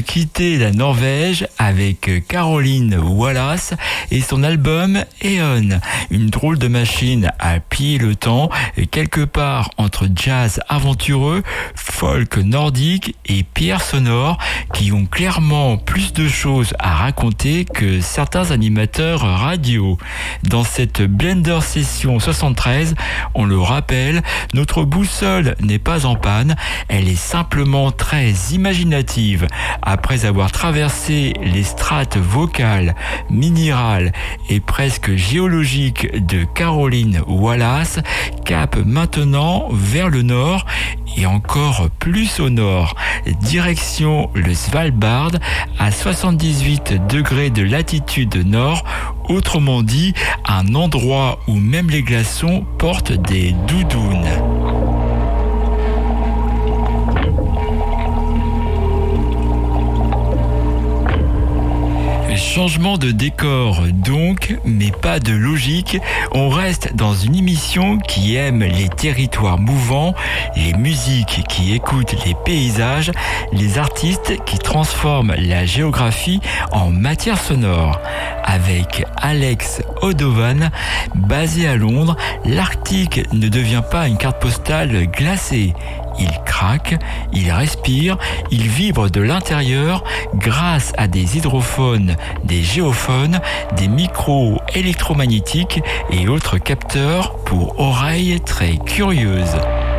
quitter la Norvège avec Caroline Wallace et son album Eon, une drôle de machine à piller le temps, quelque part entre jazz aventureux, folk nordique et pierre sonore, qui ont clairement plus de choses à raconter que certains animateurs radio. Dans cette Blender Session 73, on le rappelle, notre boussole n'est pas en panne, elle est simplement très imaginative. Après avoir traversé les strates vocales, minérales et presque géologiques de Caroline Wallace, cap maintenant vers le nord et encore plus au nord, direction le Svalbard à 78 degrés de latitude nord, autrement dit un endroit où même les glaçons portent des doudounes. Changement de décor donc, mais pas de logique. On reste dans une émission qui aime les territoires mouvants, les musiques qui écoutent les paysages, les artistes qui transforment la géographie en matière sonore. Avec Alex Odovan, basé à Londres, l'Arctique ne devient pas une carte postale glacée. Il craque, il respire, il vibre de l'intérieur grâce à des hydrophones, des géophones, des micros électromagnétiques et autres capteurs pour oreilles très curieuses.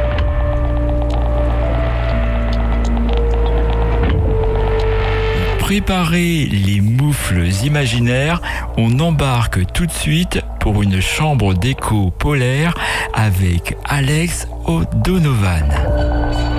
Préparez les moufles imaginaires, on embarque tout de suite pour une chambre d'écho polaire avec Alex O'Donovan.